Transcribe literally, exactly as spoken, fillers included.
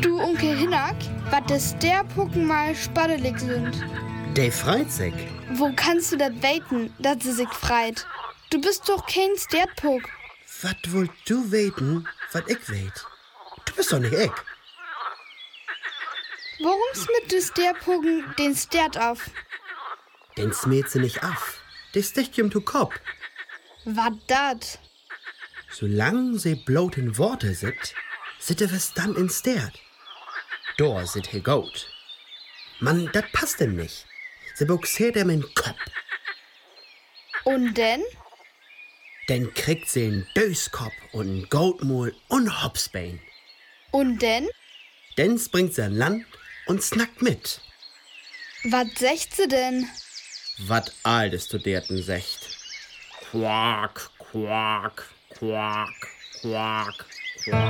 Du Onkel Hinak, wat des der Pucken mal spaddelig sind. Der freit sich. Wo kannst du dat weten, dat sie sich freit? Du bist doch kein Stertpuck. Wat wollt du weten, wat ich weet? Du bist doch nicht ich. Warum smitt du Sterpucken den Stert auf? Den smäht sie nicht auf. Der sticht ihm zu Kopf. Wat dat? Solang sie bloß in Worte sit, sitte was dann in Stert. Dor sit he gut. Mann, dat passt ihm nicht. Sie buxiert ihm in Kopf. Und denn? Dann kriegt sie einen Döskopf und einen Goldmul und Hopsbein. Und denn? Dann springt sie an Land und snackt mit. Wat secht sie denn? Wat all des Studierten secht. Quak, quak, quak, quak.